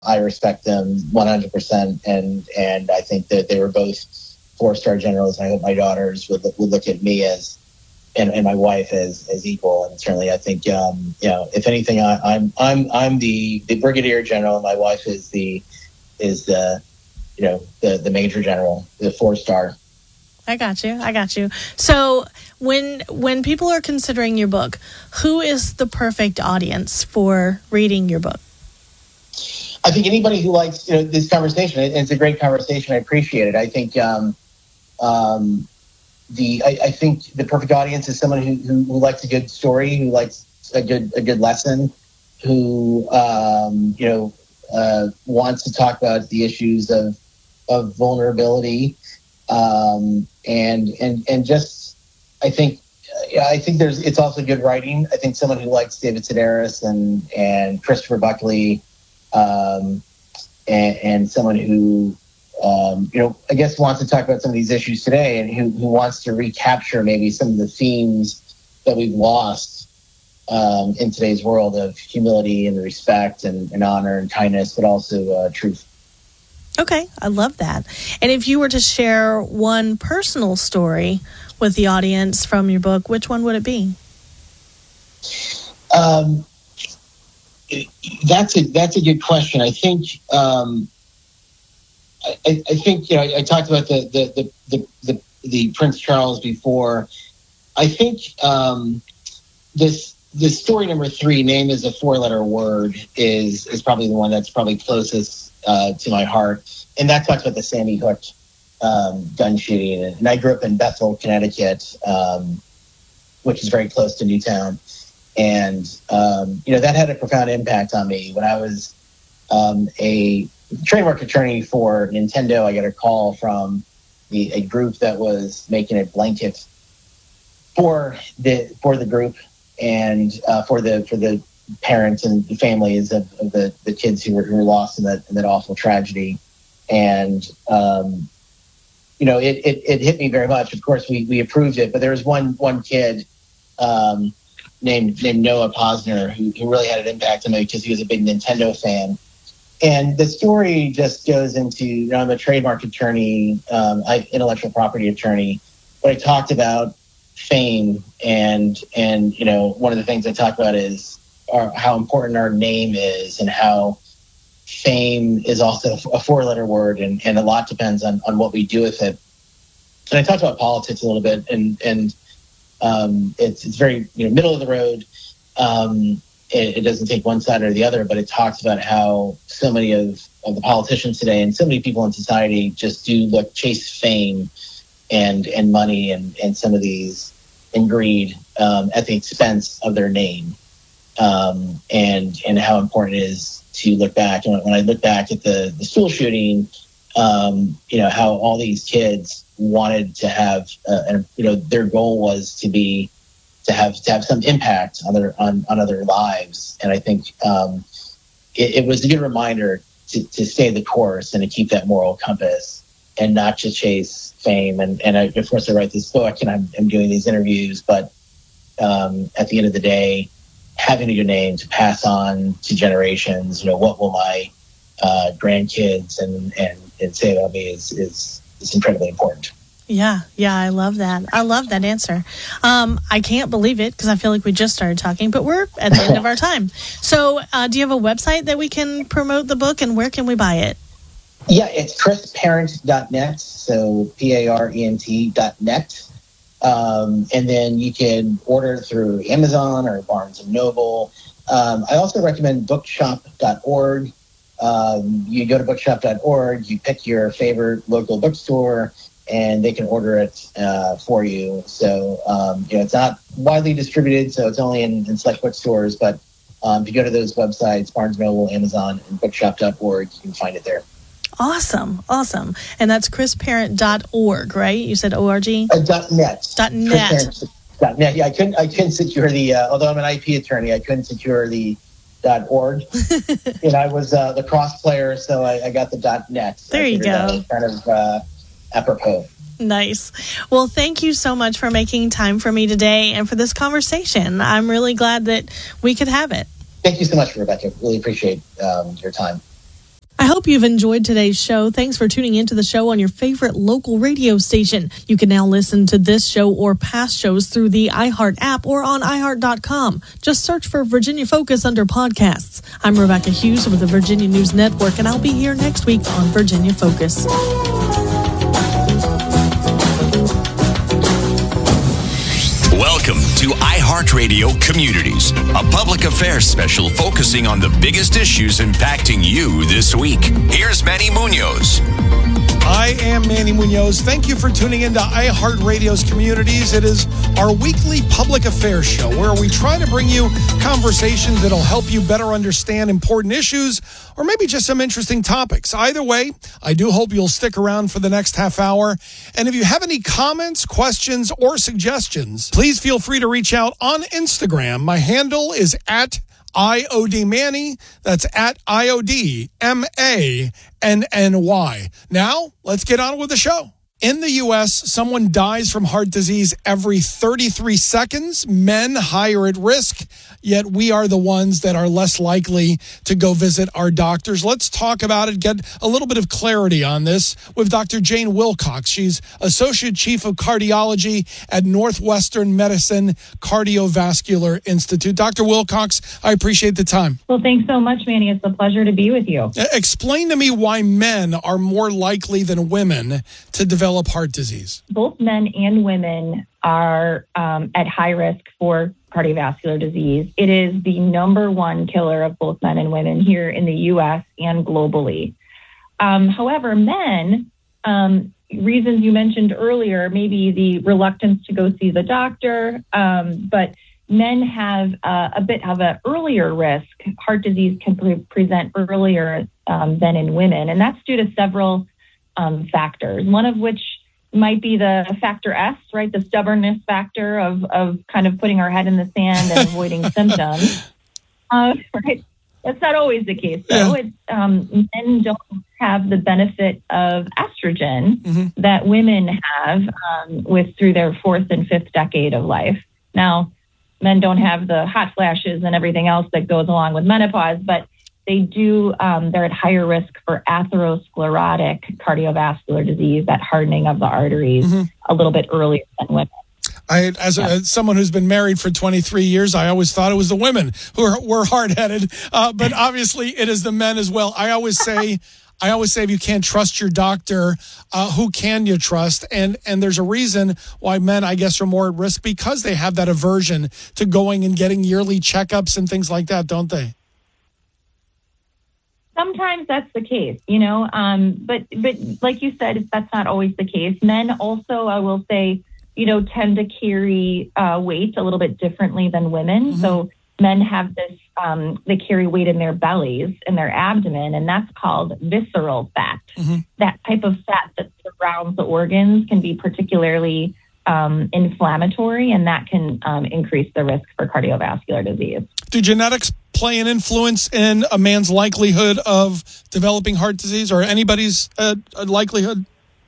I respect them 100%, and I think that they were both 4-star generals. And I hope my daughters would look at me as and my wife as equal. And certainly, I think if anything, I'm the brigadier general, and my wife is the major general, the 4-star. I got you. So when people are considering your book, who is the perfect audience for reading your book? I think anybody who likes this conversation. It's a great conversation. I appreciate it. I think I think the perfect audience is someone who likes a good story, who likes a good lesson, who wants to talk about the issues of vulnerability, and just I think it's also good writing. I think someone who likes David Sedaris and Christopher Buckley, and someone who I guess wants to talk about some of these issues today, and who wants to recapture maybe some of the themes that we've lost in today's world of humility and respect and honor and kindness, but also truth. Okay, I love that. And if you were to share one personal story with the audience from your book, which one would it be? That's a good question. I think I think I talked about the Prince Charles before. I think this story number 3, name is a 4-letter word, is probably the one that's probably closest to my heart, and that talks about the Sandy Hook gun shooting. And I grew up in Bethel, Connecticut, which is very close to Newtown, and that had a profound impact on me. When I was a trademark attorney for Nintendo, I got a call from a group that was making a blanket for the group and for the parents and the families of the kids who were lost in that awful tragedy. And it hit me very much. Of course, we approved it, but there was one kid named Noah Posner who really had an impact on me because he was a big Nintendo fan. And the story just goes into, I'm a trademark attorney, intellectual property attorney, but I talked about fame, and one of the things I talk about is how important our name is, and how fame is also a 4-letter word, and a lot depends on what we do with it. And I talked about politics a little bit, and it's very middle of the road. It doesn't take one side or the other, but it talks about how so many of the politicians today and so many people in society just do chase fame and money and some of these and greed at the expense of their name, and how important it is to look back. And when I look back at the school shooting, how all these kids wanted to have, their goal was to have some impact on other lives. And I think it was a good reminder to stay the course and to keep that moral compass and not to chase fame. And of course, I write this book and I'm doing these interviews, but at the end of the day, having a good name to pass on to generations, what will my grandkids and say about me is incredibly important. Yeah, I love that. I love that answer. I can't believe it because I feel like we just started talking, but we're at the end of our time. So do you have a website that we can promote the book, and where can we buy it? Yeah, it's chrisparent.net, so parent.net. And then you can order through Amazon or Barnes & Noble. I also recommend bookshop.org. You go to bookshop.org, you pick your favorite local bookstore, and they can order it for you. So, it's not widely distributed, so it's only in select bookstores. But if you go to those websites, Barnes & Noble, Amazon, and bookshop.org, you can find it there. Awesome. And that's chrisparent.org, right? You said .org? .net. .net. .net. Yeah, I couldn't secure the, although I'm an IP attorney, I couldn't secure the .org. And I was the cross player, so I got the .net. So there you go. Kind of apropos. Nice. Well, thank you so much for making time for me today and for this conversation. I'm really glad that we could have it. Thank you so much, Rebecca. Really appreciate your time. I hope you've enjoyed today's show. Thanks for tuning into the show on your favorite local radio station. You can now listen to this show or past shows through the iHeart app or on iHeart.com. Just search for Virginia Focus under podcasts. I'm Rebecca Hughes with the Virginia News Network, and I'll be here next week on Virginia Focus. Welcome to iHeartRadio Communities, a public affairs special focusing on the biggest issues impacting you this week. Here's Manny Munoz. I am Manny Munoz. Thank you for tuning into iHeartRadio's Communities. It is our weekly public affairs show where we try to bring you conversations that'll help you better understand important issues or maybe just some interesting topics. Either way, I do hope you'll stick around for the next half hour. And if you have any comments, questions, or suggestions, please feel free to reach out on Instagram. My handle is at IOD Manny. That's at IOD MANNY. Now, let's get on with the show. In the U.S., someone dies from heart disease every 33 seconds. Men higher at risk, yet we are the ones that are less likely to go visit our doctors. Let's talk about it, get a little bit of clarity on this with Dr. Jane Wilcox. She's Associate Chief of Cardiology at Northwestern Medicine Cardiovascular Institute. Dr. Wilcox, I appreciate the time. Well, thanks so much, Manny. It's a pleasure to be with you. Explain to me why men are more likely than women to develop heart disease. Both men and women are at high risk for cardiovascular disease. It is the number one killer of both men and women here in the U.S. and globally. However, men, reasons you mentioned earlier, maybe the reluctance to go see the doctor, but men have a bit of an earlier risk. Heart disease can present earlier than in women, and that's due to several factors, one of which might be the factor S, right? The stubbornness factor of kind of putting our head in the sand and avoiding symptoms. Right? That's not always the case, though. Yeah. It's, men don't have the benefit of estrogen that women have through their fourth and fifth decade of life. Now, men don't have the hot flashes and everything else that goes along with menopause, but they do, they're at higher risk for atherosclerotic cardiovascular disease, that hardening of the arteries, a little bit earlier than women. As someone who's been married for 23 years, I always thought it was the women who were hard-headed, but obviously it is the men as well. I always say if you can't trust your doctor, who can you trust? And there's a reason why men, I guess, are more at risk because they have that aversion to going and getting yearly checkups and things like that, don't they? Sometimes that's the case, but like you said, that's not always the case. Men also, I will say, tend to carry weight a little bit differently than women. So men have this, they carry weight in their bellies, in their abdomen, and that's called visceral fat. That type of fat that surrounds the organs can be particularly inflammatory, and that can increase the risk for cardiovascular disease. Do genetics play an influence in a man's likelihood of developing heart disease, or anybody's likelihood?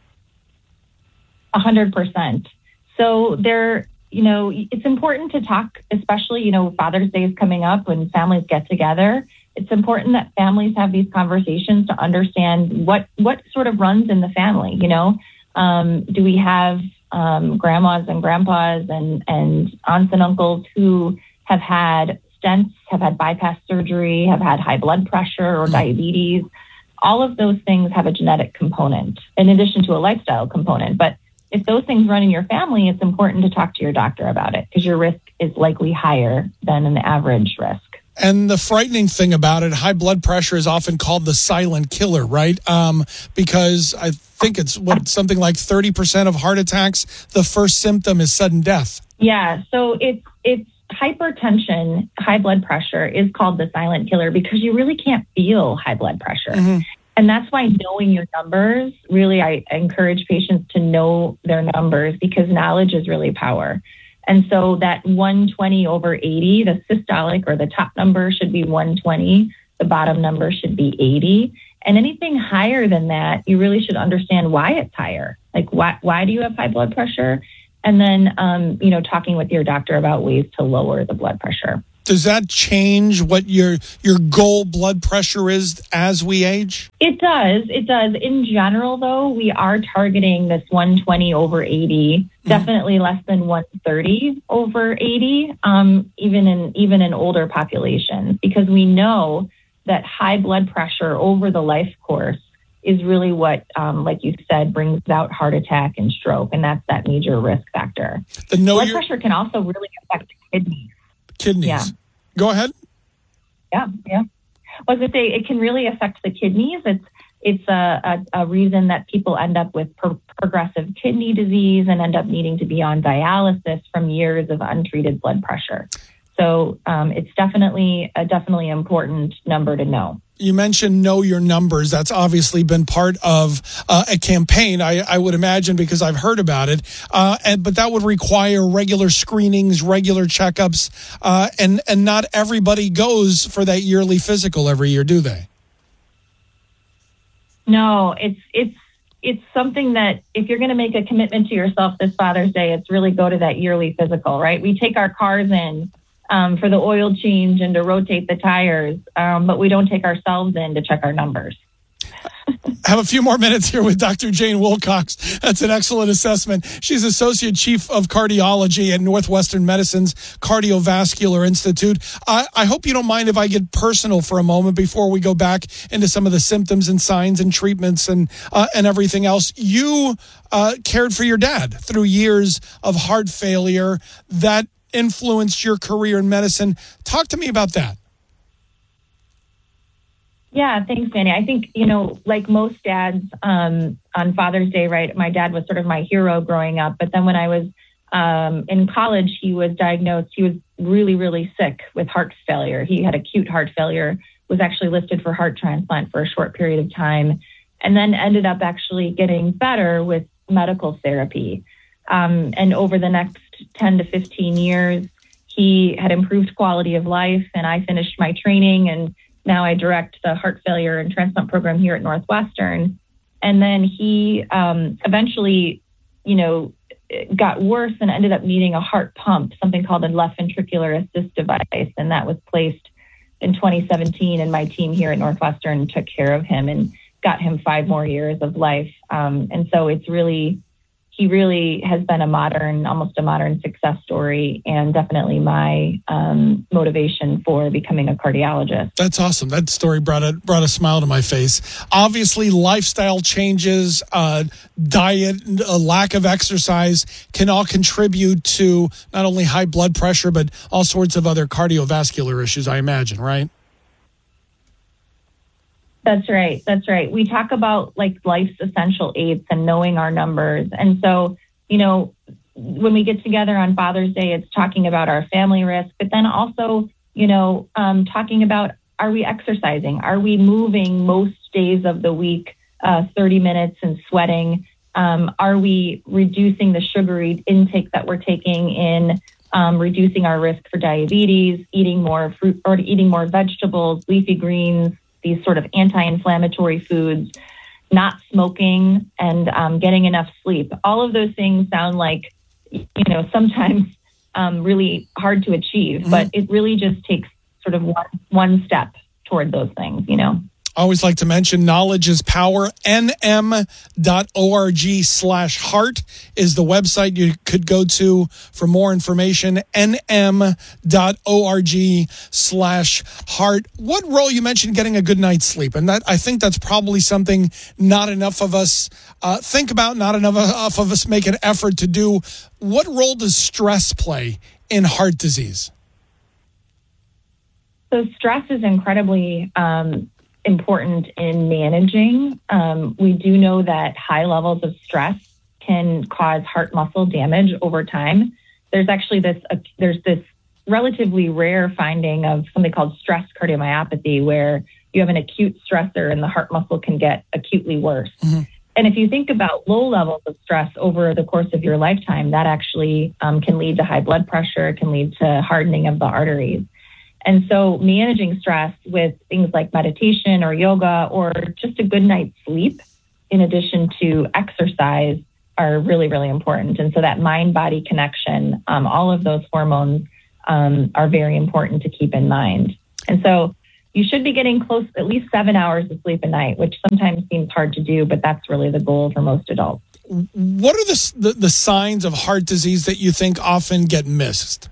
100%. So it's important to talk, especially, Father's Day is coming up when families get together. It's important that families have these conversations to understand what sort of runs in the family. Do we have grandmas and grandpas and aunts and uncles who have had stents, have had bypass surgery, have had high blood pressure or diabetes? All of those things have a genetic component in addition to a lifestyle component. But if those things run in your family, it's important to talk to your doctor about it because your risk is likely higher than an average risk. And the frightening thing about it, high blood pressure is often called the silent killer, right? Because I think it's something like 30% of heart attacks, the first symptom is sudden death. Yeah, so it's hypertension, high blood pressure is called the silent killer because you really can't feel high blood pressure. And that's why knowing your numbers, really, I encourage patients to know their numbers because knowledge is really power. And so that 120/80, the systolic or the top number should be 120. The bottom number should be 80. And anything higher than that, you really should understand why it's higher. Like, why do you have high blood pressure? And then, talking with your doctor about ways to lower the blood pressure. Does that change what your goal blood pressure is as we age? It does. It does. In general, though, we are targeting this 120 over 80, definitely less than 130 over 80, even in older populations, because we know that high blood pressure over the life course is really what, like you said, brings out heart attack and stroke, and that's that major risk factor. Blood pressure can also really affect kidneys. Yeah. Go ahead. Yeah. I was going to say it can really affect the kidneys. It's a reason that people end up with progressive kidney disease and end up needing to be on dialysis from years of untreated blood pressure. So it's definitely an important number to know. You mentioned Know Your Numbers. That's obviously been part of a campaign, I would imagine, because I've heard about it. But that would require regular screenings, regular checkups, and not everybody goes for that yearly physical every year, do they? No, it's something that if you're going to make a commitment to yourself this Father's Day, it's really go to that yearly physical, right? We take our cars in for the oil change and to rotate the tires, but we don't take ourselves in to check our numbers. I have a few more minutes here with Dr. Jane Wilcox. That's an excellent assessment. She's Associate Chief of Cardiology at Northwestern Medicine's Cardiovascular Institute. I hope you don't mind if I get personal for a moment before we go back into some of the symptoms and signs and treatments and everything else. You cared for your dad through years of heart failure that influenced your career in medicine. Talk to me about that. Yeah, thanks, Manny. I think, like most dads on Father's Day, right, my dad was sort of my hero growing up. But then when I was in college, he was diagnosed. He was really, really sick with heart failure. He had acute heart failure, was actually listed for heart transplant for a short period of time, and then ended up actually getting better with medical therapy. And over the next 10 to 15 years, he had improved quality of life, and I finished my training, and now I direct the heart failure and transplant program here at Northwestern. And then he eventually, got worse and ended up needing a heart pump, something called a left ventricular assist device. And that was placed in 2017. And my team here at Northwestern took care of him and got him 5 more years of life. And so he really has been almost a modern success story, and definitely my motivation for becoming a cardiologist. That's awesome. That story brought a smile to my face. Obviously, lifestyle changes, diet, a lack of exercise can all contribute to not only high blood pressure, but all sorts of other cardiovascular issues, I imagine, right? That's right. We talk about like life's essential aids and knowing our numbers. And so, when we get together on Father's Day, it's talking about our family risk, but then also, talking about, are we exercising? Are we moving most days of the week, 30 minutes and sweating? Are we reducing the sugary intake that we're taking in, reducing our risk for diabetes, eating more fruit or eating more vegetables, leafy greens, these sort of anti-inflammatory foods, not smoking, and getting enough sleep. All of those things sound like, sometimes really hard to achieve, but it really just takes sort of one step toward those things, I always like to mention knowledge is power. nm.org/heart is the website you could go to for more information. nm.org/heart. What role, you mentioned getting a good night's sleep, and that I think that's probably something not enough of us think about, not enough of us make an effort to do. What role does stress play in heart disease? So stress is incredibly important in managing. We do know that high levels of stress can cause heart muscle damage over time. There's actually this relatively rare finding of something called stress cardiomyopathy, where you have an acute stressor and the heart muscle can get acutely worse. Mm-hmm. And if you think about low levels of stress over the course of your lifetime, that actually can lead to high blood pressure, can lead to hardening of the arteries. And so managing stress with things like meditation or yoga or just a good night's sleep, in addition to exercise, are really, really important. And so that mind-body connection, all of those hormones are very important to keep in mind. And so you should be getting close at least 7 hours of sleep a night, which sometimes seems hard to do, but that's really the goal for most adults. What are the signs of heart disease that you think often get missed?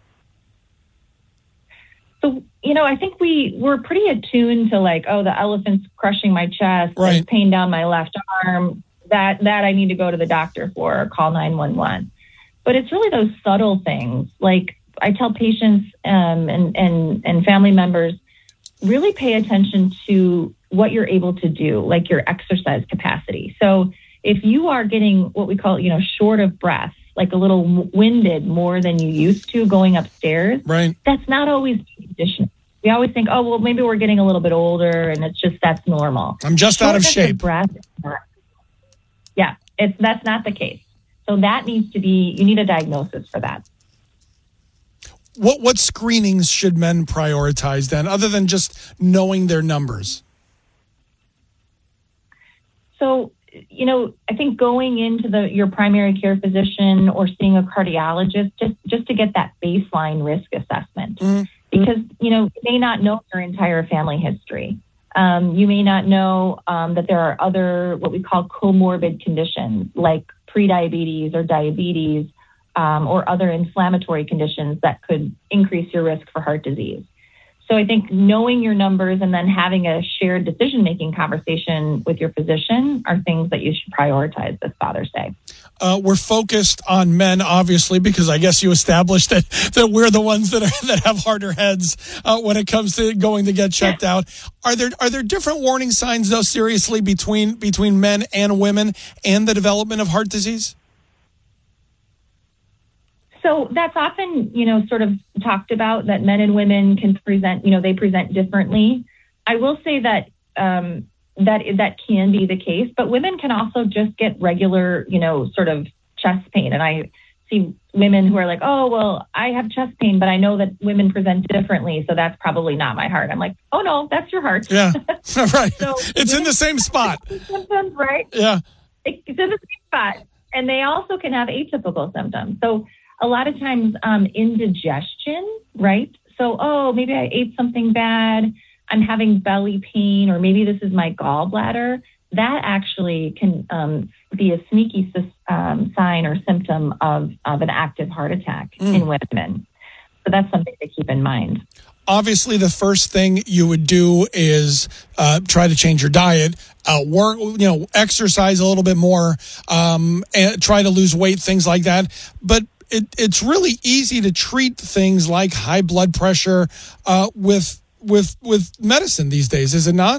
So, I think we're pretty attuned to like, oh, the elephant's crushing my chest, right. There's pain down my left arm, that I need to go to the doctor for or call 911. But it's really those subtle things. Like I tell patients and family members, really pay attention to what you're able to do, like your exercise capacity. So if you are getting what we call, short of breath, like a little winded more than you used to going upstairs, right. That's not always conditioning. We always think, oh, well, maybe we're getting a little bit older and that's normal. I'm just out of shape. Breath, that's not the case. So that needs to be, you need a diagnosis for that. What screenings should men prioritize then, other than just knowing their numbers? So, I think going into your primary care physician or seeing a cardiologist just to get that baseline risk assessment. Mm-hmm. Because, you may not know your entire family history. You may not know that there are other what we call comorbid conditions like prediabetes or diabetes or other inflammatory conditions that could increase your risk for heart disease. So I think knowing your numbers and then having a shared decision-making conversation with your physician are things that you should prioritize this Father's Day. We're focused on men, obviously, because I guess you established that we're the ones that have harder heads when it comes to going to get checked out. Are there different warning signs, though, seriously, between men and women and the development of heart disease? So that's often, sort of talked about that men and women can present, they present differently. I will say that that can be the case, but women can also just get regular, sort of chest pain. And I see women who are like, oh, well, I have chest pain, but I know that women present differently. So that's probably not my heart. I'm like, oh no, that's your heart. Yeah, right. So it's in the same spot. Symptoms, right? Yeah. It's in the same spot. And they also can have atypical symptoms. So a lot of times indigestion, right? So, oh, maybe I ate something bad. I'm having belly pain, or maybe this is my gallbladder. That actually can be a sneaky sign or symptom of an active heart attack in women. So that's something to keep in mind. Obviously, the first thing you would do is try to change your diet, work, exercise a little bit more, and try to lose weight, things like that. But it's really easy to treat things like high blood pressure with medicine these days, is it not?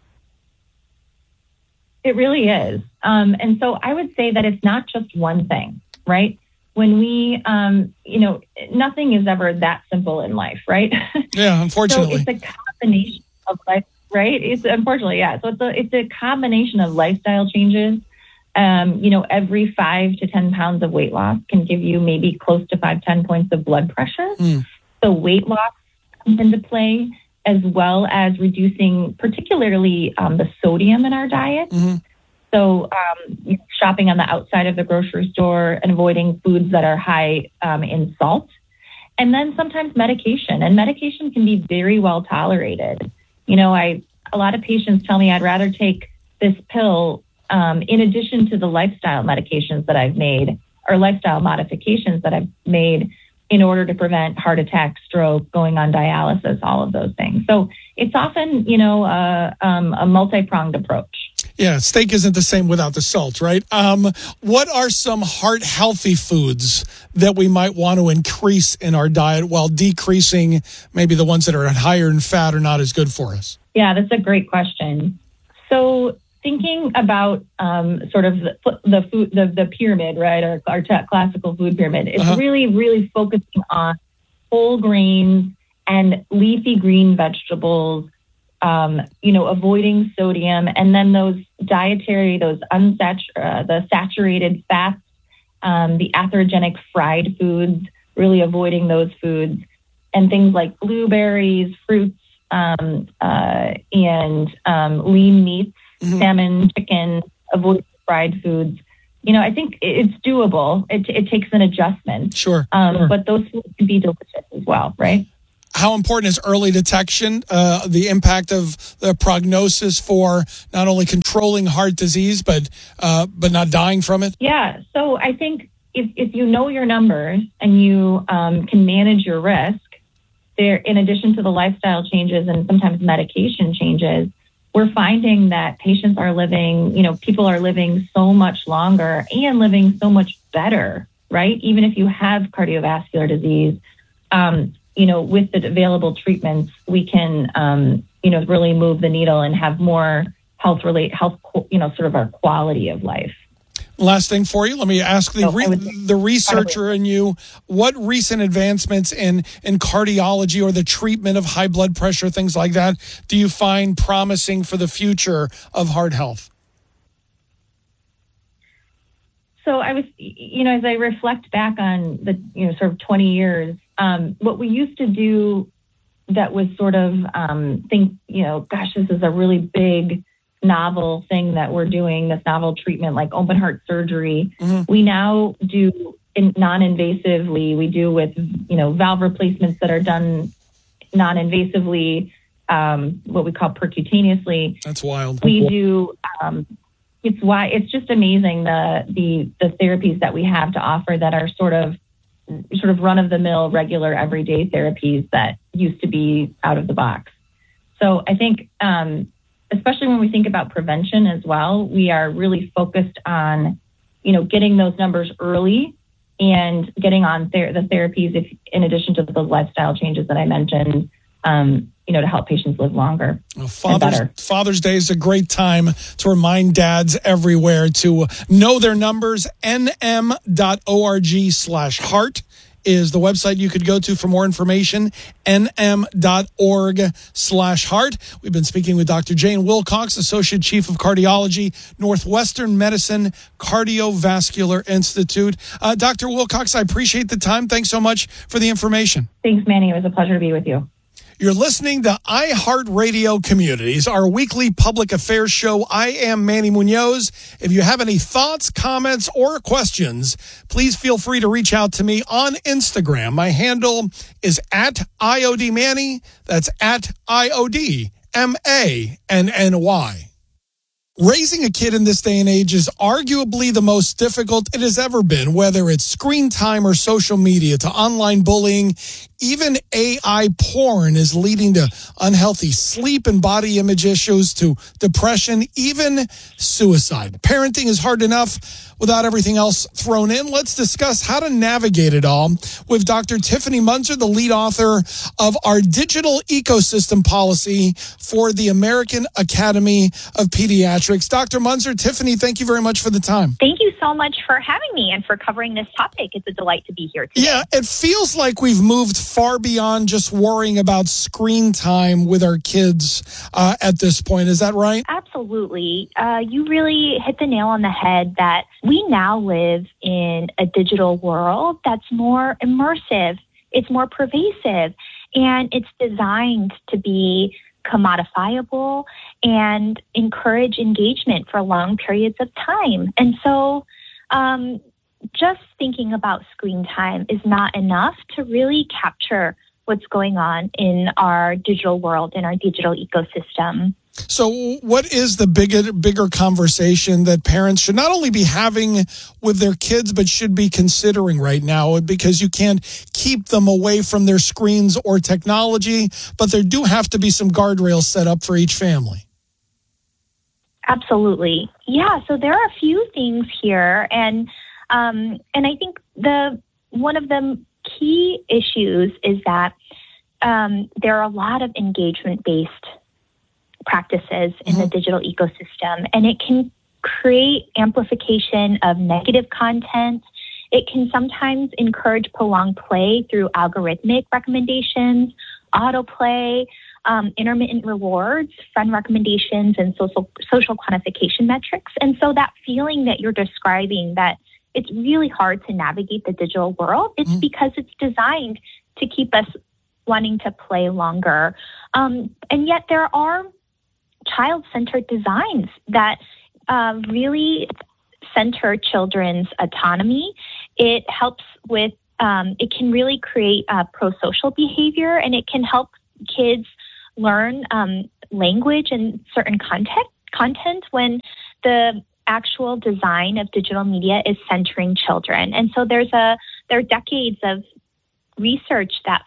It really is. And so I would say that it's not just one thing, right? When we, nothing is ever that simple in life, right? Yeah, unfortunately. So it's a combination of life, right? It's unfortunately, yeah. So it's a combination of lifestyle changes. Every 5 to 10 pounds of weight loss can give you maybe close to 5-10 points of blood pressure. So weight loss comes into play, as well as reducing particularly the sodium in our diet. Mm-hmm. So shopping on the outside of the grocery store and avoiding foods that are high in salt. And then sometimes medication. And medication can be very well tolerated. A lot of patients tell me I'd rather take this pill in addition to the lifestyle medications that I've made, or lifestyle modifications that I've made in order to prevent heart attack, stroke, going on dialysis, all of those things. So it's often, a multi-pronged approach. Yeah, steak isn't the same without the salt, right? What are some heart-healthy foods that we might want to increase in our diet while decreasing maybe the ones that are higher in fat or not as good for us? Yeah, that's a great question. So thinking about sort of the food, the pyramid, right, or our classical food pyramid, it's really, really focusing on whole grains and leafy green vegetables, avoiding sodium, and then those the saturated fats, the atherogenic fried foods, really avoiding those foods, and things like blueberries, fruits, and lean meats, salmon, chicken, avoid fried foods. I think it's doable. It takes an adjustment. Sure. But those foods can be delicious as well, right? How important is early detection, the impact of the prognosis for not only controlling heart disease, but not dying from it? Yeah. So I think if you know your numbers and you can manage your risk, there, in addition to the lifestyle changes and sometimes medication changes, we're finding that patients are living, people are living so much longer and living so much better, right? Even if you have cardiovascular disease, with the available treatments, we can, really move the needle and have more health, sort of our quality of life. Last thing for you, let me ask the researcher in you, what recent advancements in cardiology or the treatment of high blood pressure, things like that, do you find promising for the future of heart health? So I was, as I reflect back on the, sort of 20 years, what we used to do that was sort of think, this is a really big novel thing that we're doing, this novel treatment like open heart surgery. Mm-hmm. We now do non-invasively. We do with, valve replacements that are done non-invasively, what we call percutaneously. That's wild. We do, it's just amazing the therapies that we have to offer that are sort of run-of-the-mill, regular, everyday therapies that used to be out of the box. So I think, especially when we think about prevention as well, we are really focused on, getting those numbers early and getting on the therapies, in addition to the lifestyle changes that I mentioned, to help patients live longer and better. Father's Day is a great time to remind dads everywhere to know their numbers. nm.org/heart is the website you could go to for more information. nm.org/heart. We've been speaking with Dr. Jane Wilcox, Associate Chief of Cardiology, Northwestern Medicine Cardiovascular Institute. Dr. Wilcox, I appreciate the time. Thanks so much for the information. Thanks, Manny. It was a pleasure to be with you. You're listening to iHeartRadio Communities, our weekly public affairs show. I am Manny Munoz. If you have any thoughts, comments, or questions, please feel free to reach out to me on Instagram. My handle is @IODManny. That's @IODMANNY. Raising a kid in this day and age is arguably the most difficult it has ever been, whether it's screen time or social media to online bullying. Even AI porn is leading to unhealthy sleep and body image issues, to depression, even suicide. Parenting is hard enough without everything else thrown in. Let's discuss how to navigate it all with Dr. Tiffany Munzer, the lead author of our digital ecosystem policy for the American Academy of Pediatrics. Dr. Munzer, Tiffany, thank you very much for the time. Thank you so much for having me and for covering this topic. It's a delight to be here today. Yeah, it feels like we've moved far beyond just worrying about screen time with our kids at this point. Is that right? Absolutely. You really hit the nail on the head that we now live in a digital world that's more immersive. It's more pervasive, and it's designed to be commodifiable and encourage engagement for long periods of time. And so just thinking about screen time is not enough to really capture what's going on in our digital world, in our digital ecosystem. So what is the bigger conversation that parents should not only be having with their kids, but should be considering right now? Because you can't keep them away from their screens or technology, but there do have to be some guardrails set up for each family. Absolutely. Yeah, so there are a few things here, and I think one of the key issues is that there are a lot of engagement-based practices in the digital ecosystem, and it can create amplification of negative content. It can sometimes encourage prolonged play through algorithmic recommendations, autoplay, intermittent rewards, friend recommendations, and social quantification metrics. And so that feeling that you're describing, that it's really hard to navigate the digital world, it's because it's designed to keep us wanting to play longer. And yet there are child-centered designs that really center children's autonomy. It helps with, it can really create pro-social behavior, and it can help kids learn language and certain content when the actual design of digital media is centering children. And so there are decades of research that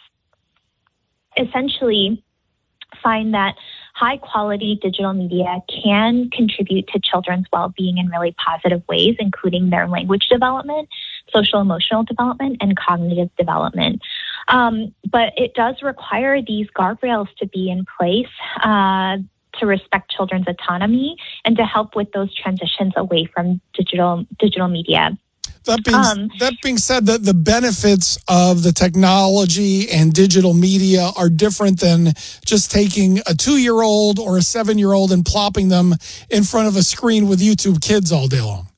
essentially find that high quality digital media can contribute to children's well-being in really positive ways, including their language development, social emotional development, and cognitive development. But it does require these guardrails to be in place to respect children's autonomy and to help with those transitions away from digital media. That being said, the benefits of the technology and digital media are different than just taking a 2-year-old or a 7-year-old and plopping them in front of a screen with YouTube Kids all day long.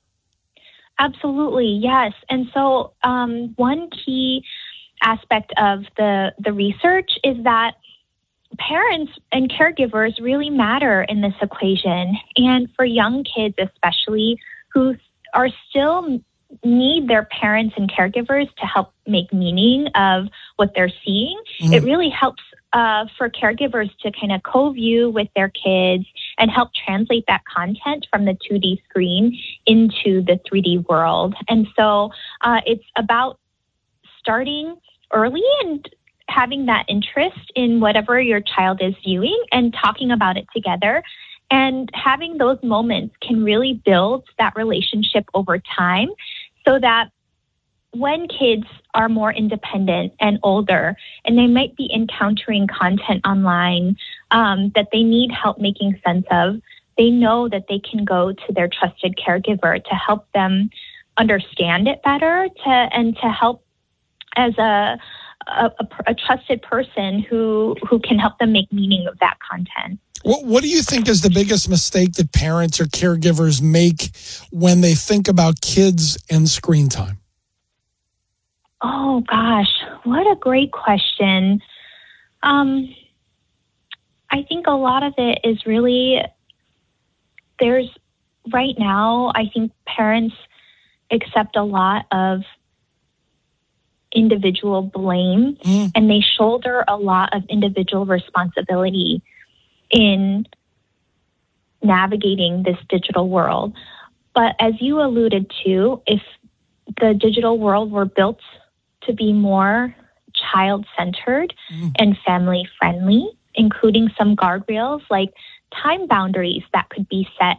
Absolutely, yes. And so one key aspect of the research is that parents and caregivers really matter in this equation. And for young kids especially, who are still need their parents and caregivers to help make meaning of what they're seeing, it really helps for caregivers to kind of co-view with their kids and help translate that content from the 2D screen into the 3D world. And so it's about starting early and having that interest in whatever your child is viewing and talking about it together. And having those moments can really build that relationship over time, so that when kids are more independent and older and they might be encountering content online that they need help making sense of, they know that they can go to their trusted caregiver to help them understand it better, and to help as a trusted person who can help them make meaning of that content. What do you think is the biggest mistake that parents or caregivers make when they think about kids and screen time? Oh, gosh, what a great question. I think a lot of it is really, right now, I think parents accept a lot of individual blame, and they shoulder a lot of individual responsibility in navigating this digital world. But as you alluded to, if the digital world were built to be more child-centered and family-friendly, including some guardrails like time boundaries that could be set,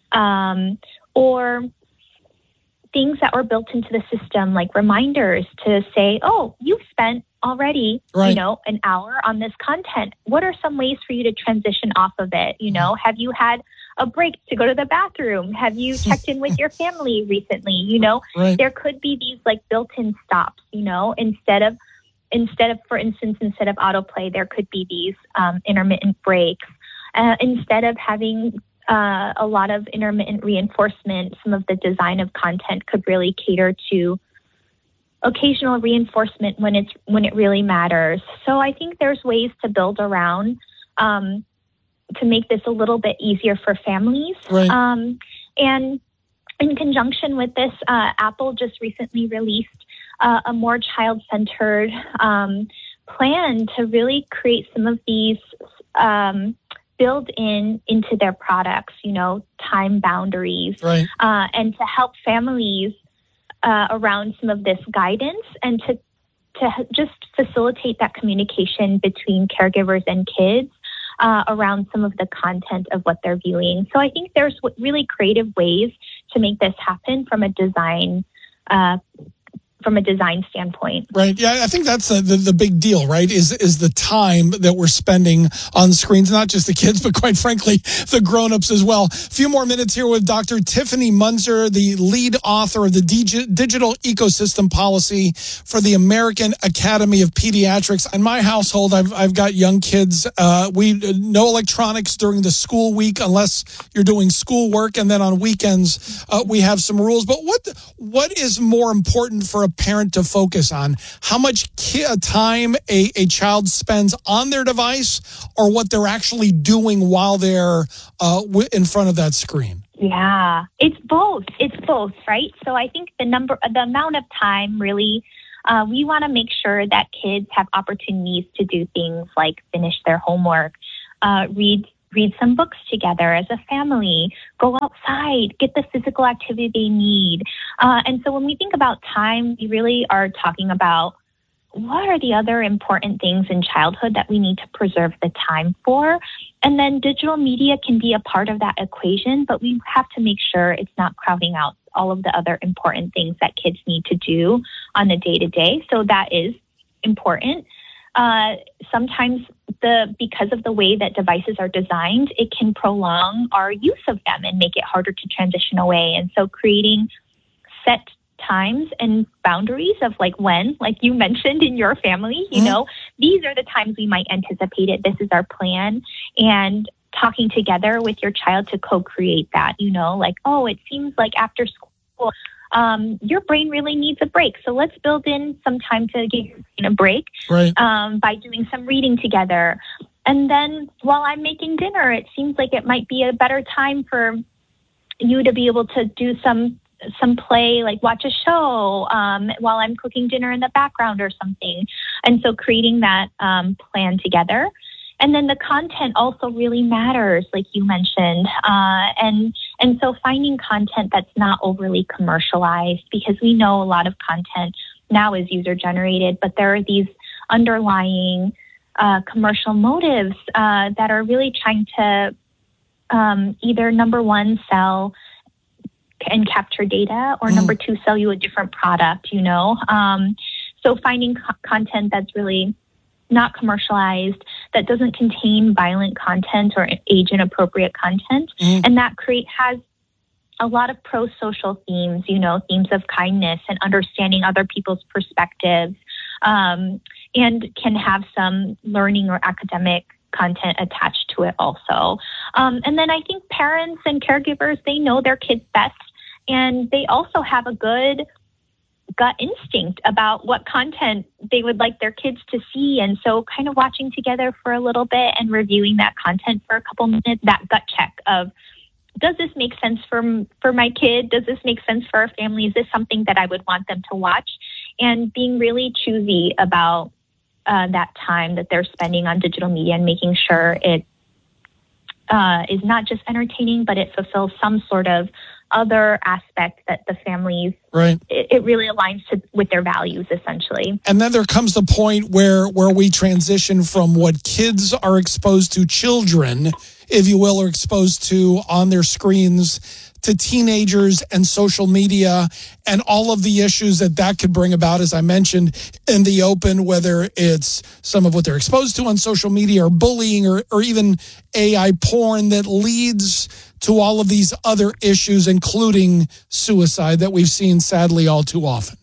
or things that were built into the system, like reminders to say, oh, you've spent already, an hour on this content. What are some ways for you to transition off of it? Have you had a break to go to the bathroom? Have you checked in with your family recently? There could be these like built-in stops, instead of, for instance, instead of autoplay, there could be these intermittent breaks. Instead of having a lot of intermittent reinforcement, some of the design of content could really cater to occasional reinforcement when it really matters. So I think there's ways to build around to make this a little bit easier for families. Right. And in conjunction with this, Apple just recently released a more child-centered plan to really create some of these build into their products, time boundaries, and to help families around some of this guidance and to just facilitate that communication between caregivers and kids around some of the content of what they're viewing. So I think there's really creative ways to make this happen from a design standpoint. Right. Yeah, I think that's the big deal, right? Is the time that we're spending on screens, not just the kids, but quite frankly, the grown-ups as well. A few more minutes here with Dr. Tiffany Munzer, the lead author of the Digital Ecosystem Policy for the American Academy of Pediatrics. In my household, I've got young kids. We no electronics during the school week unless you're doing schoolwork, and then on weekends we have some rules. But what is more important for a parent to focus on? How much time a child spends on their device, or what they're actually doing while they're in front of that screen? Yeah, it's both. It's both, right? So I think the amount of time really, we want to make sure that kids have opportunities to do things like finish their homework, read some books together as a family, go outside, get the physical activity they need. And so when we think about time, we really are talking about what are the other important things in childhood that we need to preserve the time for? And then digital media can be a part of that equation, but we have to make sure it's not crowding out all of the other important things that kids need to do on a day-to-day. So that is important. Sometimes because of the way that devices are designed, it can prolong our use of them and make it harder to transition away. And so creating set times and boundaries of when, like you mentioned in your family, these are the times we might anticipate it. This is our plan. And talking together with your child to co-create that, it seems like after school, your brain really needs a break. So let's build in some time to give you a break by doing some reading together. And then while I'm making dinner, it seems like it might be a better time for you to be able to do some play, like watch a show while I'm cooking dinner in the background or something. And so creating that plan together. And then the content also really matters, like you mentioned. And so finding content that's not overly commercialized, because we know a lot of content now is user-generated, but there are these underlying commercial motives that are really trying to either, number one, sell and capture data, or number two, sell you a different product, So finding content that's really not commercialized, that doesn't contain violent content or age-inappropriate content, and that has a lot of pro-social themes, themes of kindness and understanding other people's perspectives, and can have some learning or academic content attached to it also. And then I think parents and caregivers, they know their kids best, and they also have a good gut instinct about what content they would like their kids to see. And so kind of watching together for a little bit and reviewing that content for a couple minutes, that gut check of, does this make sense for my kid? Does this make sense for our family? Is this something that I would want them to watch? And being really choosy about that time that they're spending on digital media, and making sure it is not just entertaining, but it fulfills some sort of other aspect that the families, it really aligns with their values, essentially. And then there comes the point where we transition from what kids are exposed to, children, if you will, are exposed to on their screens, to teenagers and social media and all of the issues that could bring about, as I mentioned, in the open, whether it's some of what they're exposed to on social media or bullying or even AI porn that leads to all of these other issues, including suicide that we've seen sadly all too often.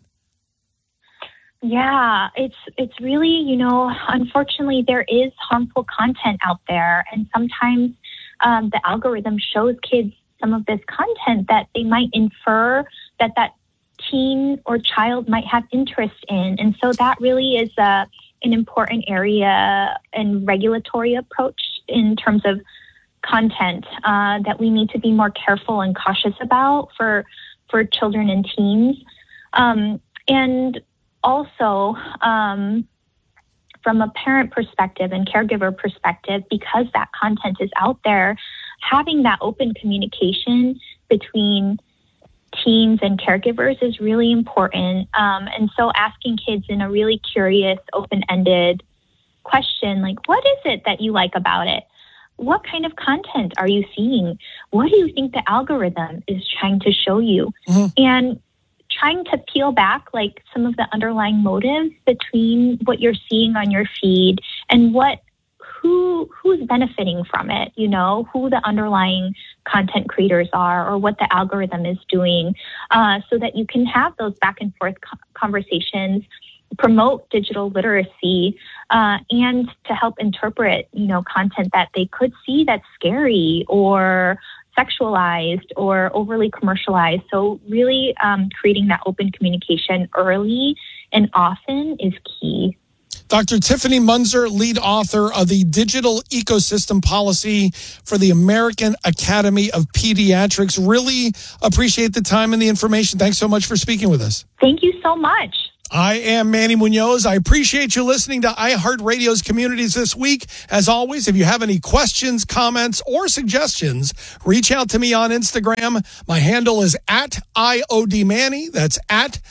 Yeah, it's really, unfortunately there is harmful content out there, and sometimes the algorithm shows kids some of this content that they might infer that teen or child might have interest in. And so that really is an important area and regulatory approach in terms of content that we need to be more careful and cautious about for children and teens. And also, from a parent perspective and caregiver perspective, because that content is out there, having that open communication between teens and caregivers is really important. And so asking kids in a really curious, open-ended question, like, what is it that you like about it? What kind of content are you seeing? What do you think the algorithm is trying to show you? And trying to peel back like some of the underlying motives between what you're seeing on your feed and who's benefiting from it, who the underlying content creators are or what the algorithm is doing, so that you can have those back and forth conversations, promote digital literacy, and to help interpret, content that they could see that's scary or sexualized or overly commercialized. So really creating that open communication early and often is key. Dr. Tiffany Munzer, lead author of the Digital Ecosystem Policy for the American Academy of Pediatrics. Really appreciate the time and the information. Thanks so much for speaking with us. Thank you so much. I am Manny Munoz. I appreciate you listening to iHeartRadio's Communities this week. As always, if you have any questions, comments, or suggestions, reach out to me on Instagram. My handle is @IODManny. That's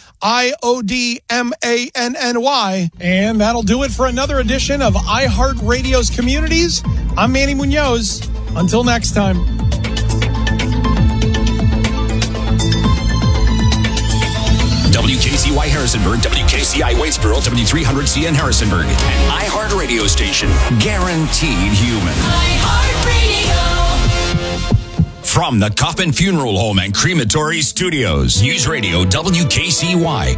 @IODMANNY. And that'll do it for another edition of iHeartRadio's Communities. I'm Manny Munoz. Until next time. WKCY Harrisonburg, WKCI Waitsboro, W300CN Harrisonburg, an iHeartRadio station, guaranteed human. iHeartRadio. From the Coffin Funeral Home and Crematory Studios, News Radio WKCY.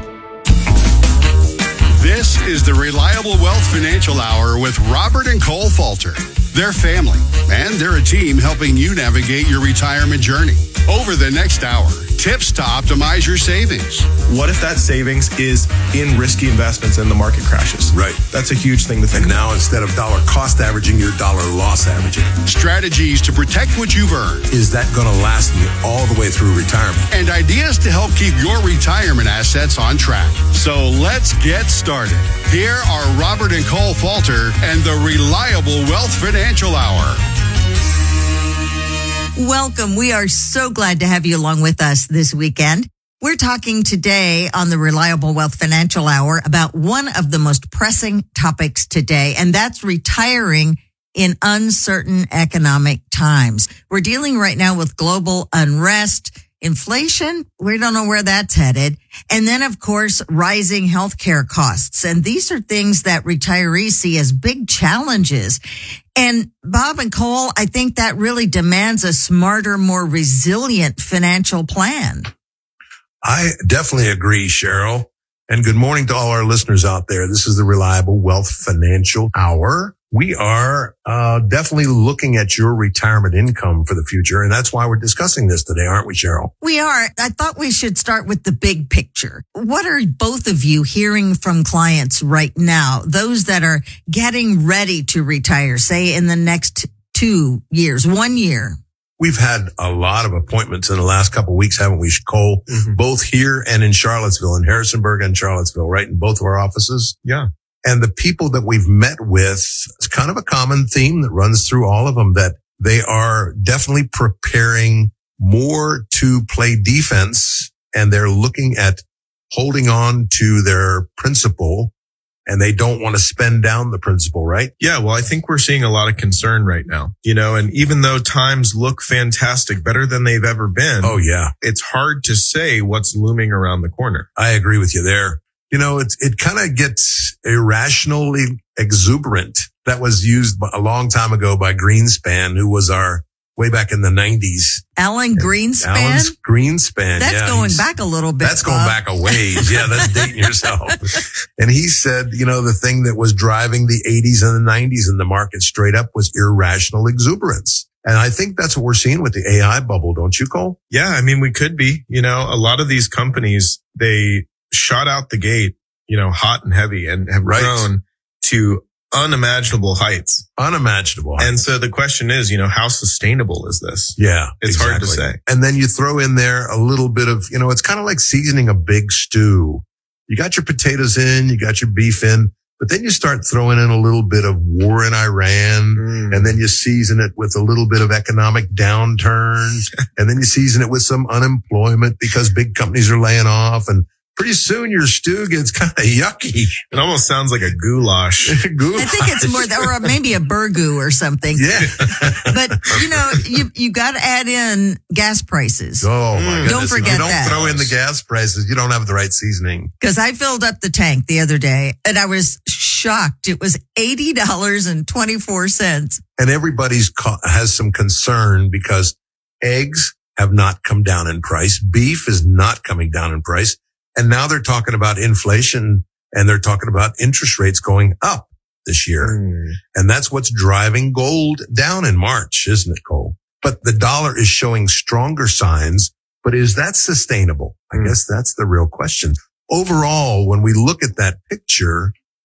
This is the Reliable Wealth Financial Hour with Robert and Cole Falter. They're family, and they're a team helping you navigate your retirement journey. Over the next hour, tips to optimize your savings. What if that savings is in risky investments and the market crashes? Right. That's a huge thing to think And about. now instead of dollar cost averaging, you're dollar loss averaging. Strategies to protect what you've earned. Is that going to last me all the way through retirement? And ideas to help keep your retirement assets on track. So let's get started. Here are Robert and Cole Falter and the Reliable Wealth Financial Hour. Welcome. We are so glad to have you along with us this weekend. We're talking today on the Reliable Wealth Financial Hour about one of the most pressing topics today, and that's retiring in uncertain economic times. We're dealing right now with global unrest, inflation. We don't know where that's headed. And then, of course, rising healthcare costs. And these are things that retirees see as big challenges. And Bob and Cole, I think that really demands a smarter, more resilient financial plan. I definitely agree, Cheryl. And good morning to all our listeners out there. This is the Reliable Wealth Financial Hour. We are definitely looking at your retirement income for the future. And that's why we're discussing this today, aren't we, Cheryl? We are. I thought we should start with the big picture. What are both of you hearing from clients right now? Those that are getting ready to retire, say in the next 2 years, 1 year. We've had a lot of appointments in the last couple of weeks, haven't we, Cole? Mm-hmm. Both here and in Charlottesville, in Harrisonburg and Charlottesville, right? In both of our offices. Yeah. And the people that we've met with, it's kind of a common theme that runs through all of them, that they are definitely preparing more to play defense, and they're looking at holding on to their principal, and they don't want to spend down the principal, right? Yeah, well, I think we're seeing a lot of concern right now, and even though times look fantastic, better than they've ever been. Oh, yeah. It's hard to say what's looming around the corner. I agree with you there. It kind of gets irrationally exuberant. That was used a long time ago by Greenspan, who was our way back in the 90s. Alan Greenspan? Alan's Greenspan. That's going back a little bit. That's going back a ways. Yeah, that's dating yourself. And he said, the thing that was driving the 80s and the 90s in the market straight up was irrational exuberance. And I think that's what we're seeing with the AI bubble, don't you, Cole? Yeah, I mean, we could be. A lot of these companies, they shot out the gate, hot and heavy, and have grown to unimaginable heights. Unimaginable heights. And so the question is, how sustainable is this? Yeah, it's hard to say. And then you throw in there a little bit of, it's kind of like seasoning a big stew. You got your potatoes in, you got your beef in, but then you start throwing in a little bit of war in Iran, and then you season it with a little bit of economic downturn, and then you season it with some unemployment because big companies are laying off, and pretty soon your stew gets kind of yucky. It almost sounds like a goulash. I think it's more, or maybe a burgoo or something. Yeah. But, you got to add in gas prices. Oh, my goodness. Don't forget that. Don't throw in the gas prices. You don't have the right seasoning. Because I filled up the tank the other day and I was shocked. It was $80.24. And everybody's has some concern because eggs have not come down in price. Beef is not coming down in price. And now they're talking about inflation, and they're talking about interest rates going up this year. And that's what's driving gold down in March, isn't it, Cole? But the dollar is showing stronger signs. But is that sustainable? I guess that's the real question. Overall, when we look at that picture,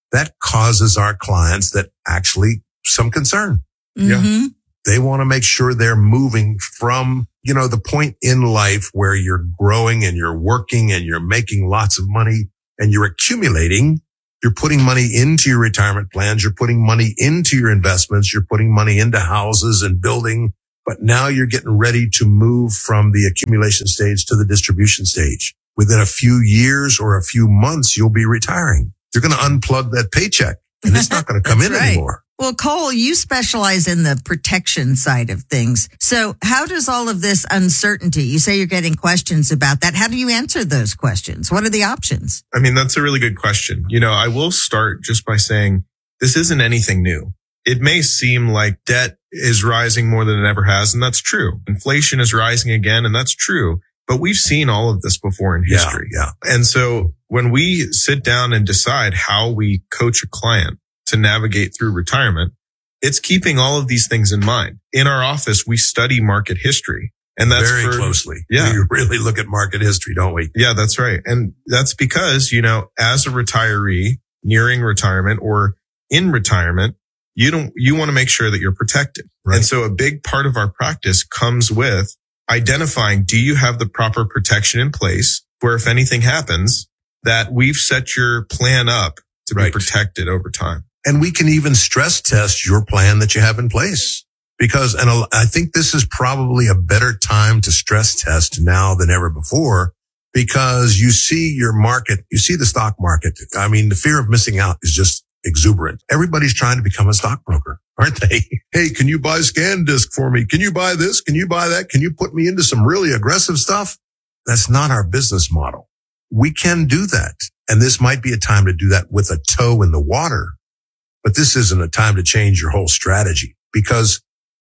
that causes our clients that actually some concern. Mm-hmm. They want to make sure they're moving from, the point in life where you're growing and you're working and you're making lots of money and you're accumulating. You're putting money into your retirement plans. You're putting money into your investments. You're putting money into houses and building. But now you're getting ready to move from the accumulation stage to the distribution stage. Within a few years or a few months, you'll be retiring. You're going to unplug that paycheck and it's not going to come in anymore. Well, Cole, you specialize in the protection side of things. So how does all of this uncertainty, you say you're getting questions about that. How do you answer those questions? What are the options? I mean, that's a really good question. I will start just by saying this isn't anything new. It may seem like debt is rising more than it ever has, and that's true. Inflation is rising again, and that's true. But we've seen all of this before in history. Yeah. And so when we sit down and decide how we coach a client to navigate through retirement, it's keeping all of these things in mind. In our office, we study market history. And that's very closely. Yeah. We really look at market history, don't we? Yeah, that's right. And that's because, as a retiree nearing retirement or in retirement, you want to make sure that you're protected. Right. And so a big part of our practice comes with identifying, do you have the proper protection in place where if anything happens, that we've set your plan up to be protected over time. And we can even stress test your plan that you have in place because, and I think this is probably a better time to stress test now than ever before because you see your market, you see the stock market. I mean, the fear of missing out is just exuberant. Everybody's trying to become a stockbroker, aren't they? Hey, can you buy ScanDisk for me? Can you buy this? Can you buy that? Can you put me into some really aggressive stuff? That's not our business model. We can do that. And this might be a time to do that with a toe in the water. But this isn't a time to change your whole strategy because,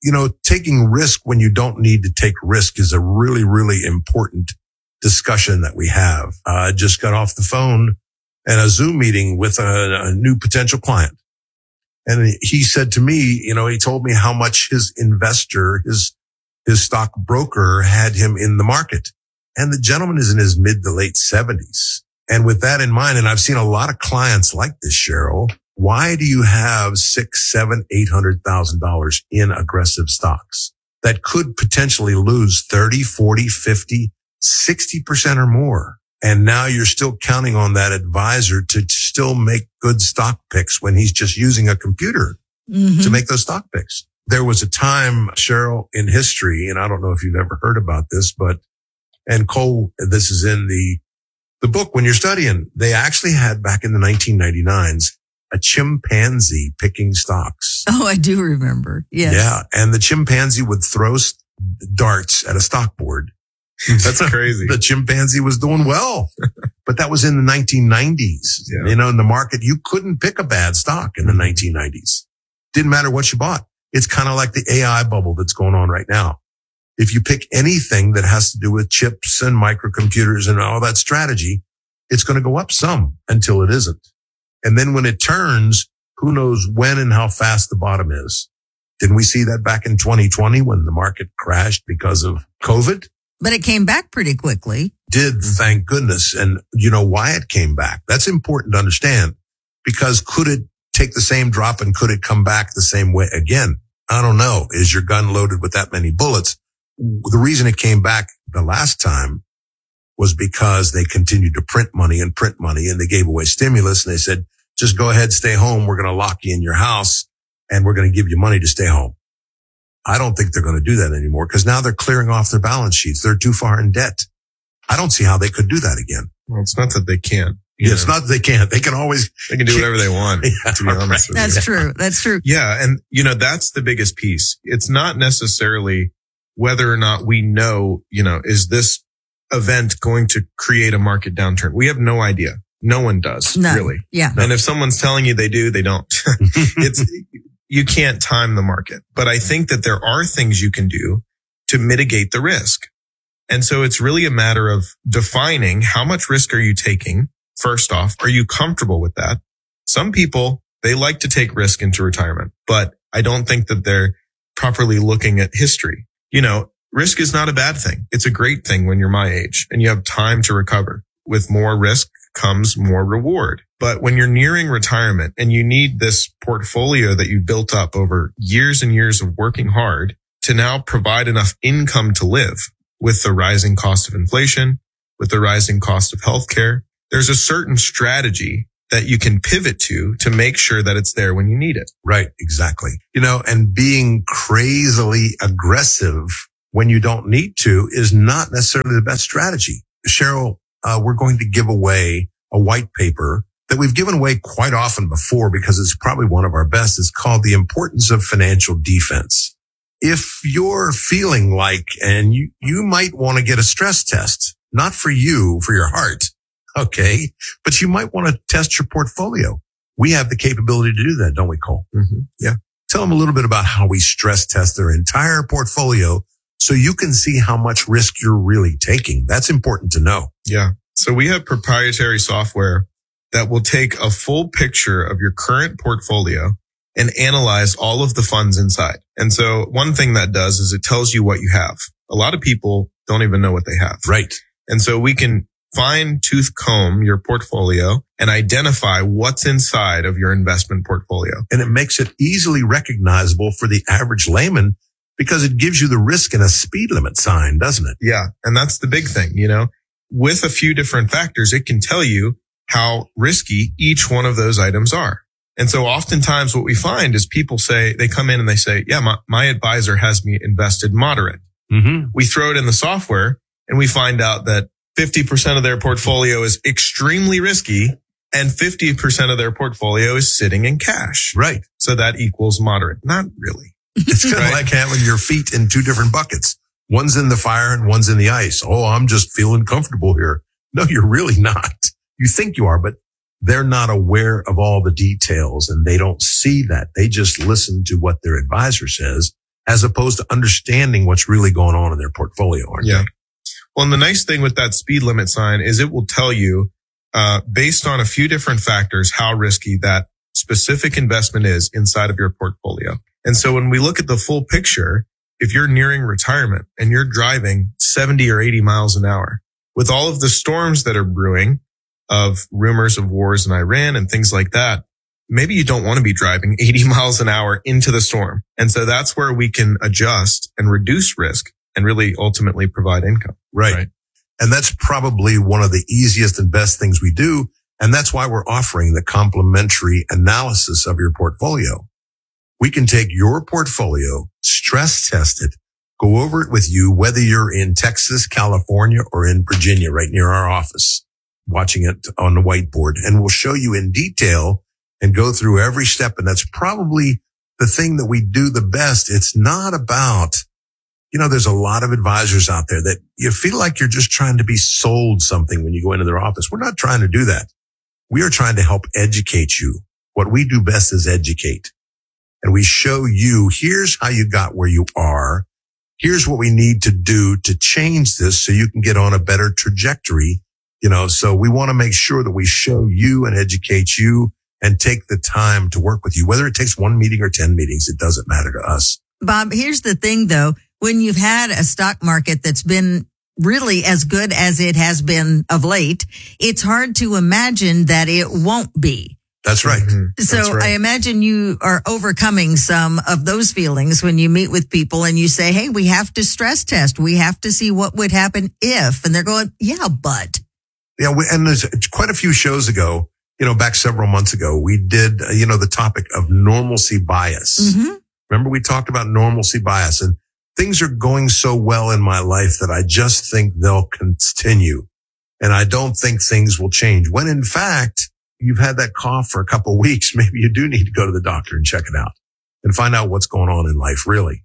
taking risk when you don't need to take risk is a really, really important discussion that we have. I just got off the phone and a Zoom meeting with a new potential client. And he said to me, he told me how much his investor, his stockbroker had him in the market. And the gentleman is in his mid to late 70s. And with that in mind, and I've seen a lot of clients like this, Cheryl, why do you have $600,000, $700,000, $800,000 in aggressive stocks that could potentially lose 30, 40, 50, 60% or more? And now you're still counting on that advisor to still make good stock picks when he's just using a computer to make those stock picks. There was a time, Cheryl, in history, and I don't know if you've ever heard about this, and Cole, this is in the book when you're studying, they actually had back in the 1999s a chimpanzee picking stocks. Oh, I do remember. Yes. Yeah. And the chimpanzee would throw darts at a stock board. That's crazy. The chimpanzee was doing well, but that was in the 1990s. Yeah. In the market, you couldn't pick a bad stock in the 1990s. Didn't matter what you bought. It's kind of like the AI bubble that's going on right now. If you pick anything that has to do with chips and microcomputers and all that strategy, it's going to go up some until it isn't. And then when it turns, who knows when and how fast the bottom is. Didn't we see that back in 2020 when the market crashed because of COVID? But it came back pretty quickly. Thank goodness. And you know why it came back? That's important to understand because could it take the same drop and could it come back the same way again? I don't know. Is your gun loaded with that many bullets? The reason it came back the last time was because they continued to print money and they gave away stimulus and they said, just go ahead, stay home. We're going to lock you in your house and we're going to give you money to stay home. I don't think they're going to do that anymore because now they're clearing off their balance sheets. They're too far in debt. I don't see how they could do that again. Well, it's not that they can't. It's not that they can't. They can do whatever they want, to be honest with you. That's true. That's true. Yeah. And, that's the biggest piece. It's not necessarily whether or not we know, is this event going to create a market downturn? We have no idea. No one does, really. Yeah. And if someone's telling you they do, they don't. You can't time the market. But I think that there are things you can do to mitigate the risk. And so it's really a matter of defining how much risk are you taking? First off, are you comfortable with that? Some people, they like to take risk into retirement, but I don't think that they're properly looking at history. Risk is not a bad thing. It's a great thing when you're my age and you have time to recover. With more risk comes more reward. But when you're nearing retirement and you need this portfolio that you built up over years and years of working hard to now provide enough income to live with the rising cost of inflation, with the rising cost of healthcare, there's a certain strategy that you can pivot to make sure that it's there when you need it. Right. Exactly. And being crazily aggressive when you don't need to is not necessarily the best strategy. Cheryl, we're going to give away a white paper that we've given away quite often before because it's probably one of our best. It's called The Importance of Financial Defense. If you're feeling like, and you might want to get a stress test, not for you, for your heart. Okay. But you might want to test your portfolio. We have the capability to do that, don't we, Cole? Mm-hmm. Yeah. Tell them a little bit about how we stress test their entire portfolio so you can see how much risk you're really taking. That's important to know. Yeah. So we have proprietary software that will take a full picture of your current portfolio and analyze all of the funds inside. And so one thing that does is it tells you what you have. A lot of people don't even know what they have. Right. And so we can fine tooth comb your portfolio and identify what's inside of your investment portfolio. And it makes it easily recognizable for the average layman because it gives you the risk and a speed limit sign, doesn't it? Yeah. And that's the big thing, with a few different factors, it can tell you how risky each one of those items are. And so oftentimes what we find is people they come in and they say, yeah, my advisor has me invested moderate. Mm-hmm. We throw it in the software and we find out that 50% of their portfolio is extremely risky and 50% of their portfolio is sitting in cash. Right. So that equals moderate. Not really. It's kind of like having your feet in two different buckets. One's in the fire and one's in the ice. Oh, I'm just feeling comfortable here. No, you're really not. You think you are, but they're not aware of all the details and they don't see that. They just listen to what their advisor says as opposed to understanding what's really going on in their portfolio. Aren't they? Well, and the nice thing with that speed limit sign is it will tell you, based on a few different factors, how risky that specific investment is inside of your portfolio. And so when we look at the full picture, if you're nearing retirement and you're driving 70 or 80 miles an hour with all of the storms that are brewing of rumors of wars in Iran and things like that, maybe you don't want to be driving 80 miles an hour into the storm. And so that's where we can adjust and reduce risk and really ultimately provide income. Right. And that's probably one of the easiest and best things we do. And that's why we're offering the complimentary analysis of your portfolio. We can take your portfolio, stress test it, go over it with you, whether you're in Texas, California, or in Virginia, right near our office, watching it on the whiteboard. And we'll show you in detail and go through every step. And that's probably the thing that we do the best. It's not about, there's a lot of advisors out there that you feel like you're just trying to be sold something when you go into their office. We're not trying to do that. We are trying to help educate you. What we do best is educate. And we show you, here's how you got where you are. Here's what we need to do to change this so you can get on a better trajectory. So we want to make sure that we show you and educate you and take the time to work with you. Whether it takes 1 meeting or 10 meetings, it doesn't matter to us. Bob, here's the thing, though. When you've had a stock market that's been really as good as it has been of late, it's hard to imagine that it won't be. That's right. Mm-hmm. So That's right. I imagine you are overcoming some of those feelings when you meet with people and you say, hey, we have to stress test. We have to see what would happen if. And they're going, yeah, but. Yeah. And there's quite a few shows ago, back several months ago, we did, the topic of normalcy bias. Mm-hmm. Remember, we talked about normalcy bias, and things are going so well in my life that I just think they'll continue. And I don't think things will change. When in fact, you've had that cough for a couple of weeks, maybe you do need to go to the doctor and check it out and find out what's going on in life, really,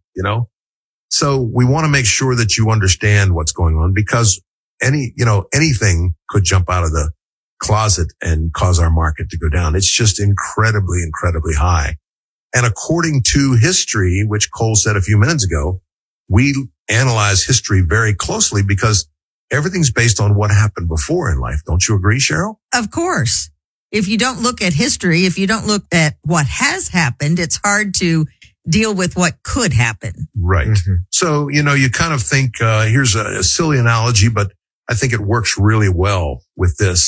So we want to make sure that you understand what's going on because anything could jump out of the closet and cause our market to go down. It's just incredibly, incredibly high. And according to history, which Cole said a few minutes ago, we analyze history very closely because everything's based on what happened before in life. Don't you agree, Cheryl? Of course. If you don't look at history, if you don't look at what has happened, it's hard to deal with what could happen. Right. Mm-hmm. So, you kind of think, here's a silly analogy, but I think it works really well with this.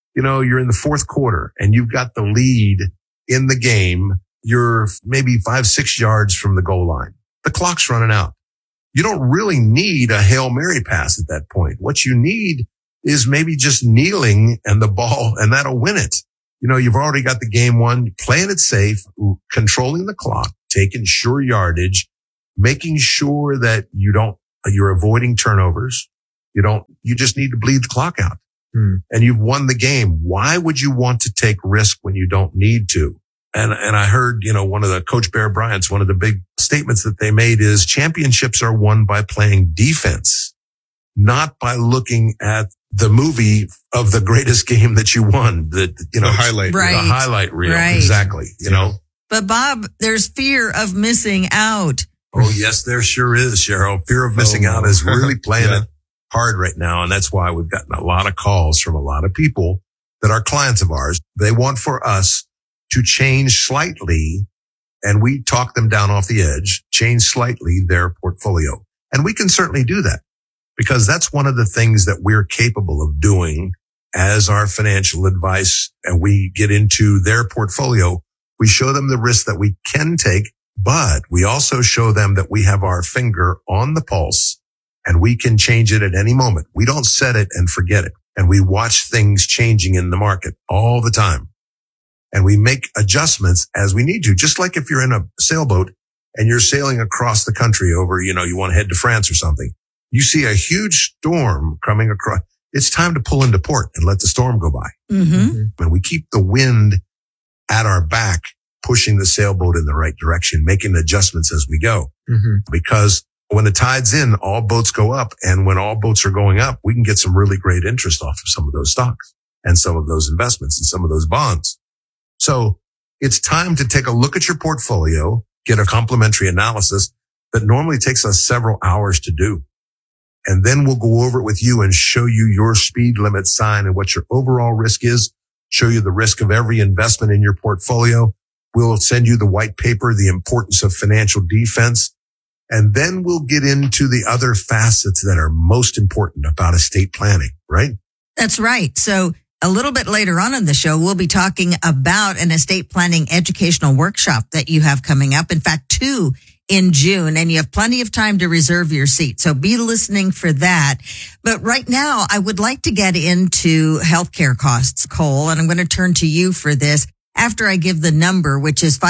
you're in the fourth quarter and you've got the lead in the game. You're maybe 5-6 yards from the goal line. The clock's running out. You don't really need a Hail Mary pass at that point. What you need is maybe just kneeling and the ball, and that'll win it. You've already got the game won, playing it safe, controlling the clock, taking sure yardage, making sure that you're avoiding turnovers. You just need to bleed the clock out. And you've won the game. Why would you want to take risk when you don't need to? And I heard, one of the Coach Bear Bryant's, one of the big statements that they made is championships are won by playing defense, not by looking at the movie of the greatest game that you won. The highlight, right. The highlight reel. Right. Exactly. But Bob, there's fear of missing out. Oh, yes, there sure is, Cheryl. Fear of missing out is really playing it hard right now. And that's why we've gotten a lot of calls from a lot of people that are clients of ours. They want for us to change slightly, and we talk them down off the edge, change slightly their portfolio. And we can certainly do that because that's one of the things that we're capable of doing as our financial advice. And we get into their portfolio. We show them the risk that we can take, but we also show them that we have our finger on the pulse and we can change it at any moment. We don't set it and forget it. And we watch things changing in the market all the time. And we make adjustments as we need to. Just like if you're in a sailboat and you're sailing across the country over, you want to head to France or something. You see a huge storm coming across. It's time to pull into port and let the storm go by. Mm-hmm. And we keep the wind at our back, pushing the sailboat in the right direction, making adjustments as we go. Because when the tide's in, all boats go up. And when all boats are going up, we can get some really great interest off of some of those stocks and some of those investments and some of those bonds. So it's time to take a look at your portfolio, get a complimentary analysis that normally takes us several hours to do. And then we'll go over it with you and show you your speed limit sign and what your overall risk is, show you the risk of every investment in your portfolio. We'll send you the white paper, the importance of financial defense. And then we'll get into the other facets that are most important about estate planning, right? That's right. So a little bit later on in the show, we'll be talking about an estate planning educational workshop that you have coming up. In fact, 2 in June, and you have plenty of time to reserve your seat. So be listening for that. But right now, I would like to get into healthcare costs, Cole, and I'm going to turn to you for this after I give the number, which is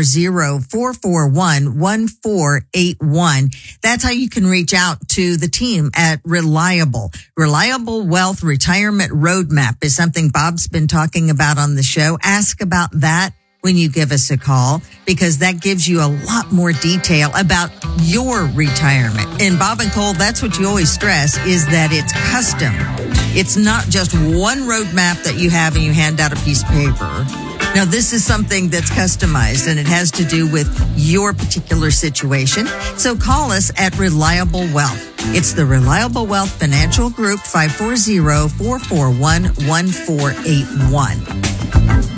540-441-1481. That's how you can reach out to the team at Reliable. Reliable Wealth Retirement Roadmap is something Bob's been talking about on the show. Ask about that when you give us a call, because that gives you a lot more detail about your retirement. And Bob and Cole, that's what you always stress, is that it's custom. It's not just one roadmap that you have and you hand out a piece of paper. Now, this is something that's customized, and it has to do with your particular situation. So call us at Reliable Wealth. It's the Reliable Wealth Financial Group, 540-441-1481.